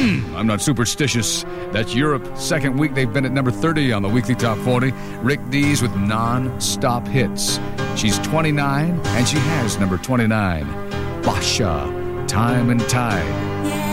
I'm not superstitious. That's Europe. Second week they've been at number 30 on the weekly top 40. Rick Dees with non-stop hits. She's 29, and she has number 29. Basha, Time and Tide.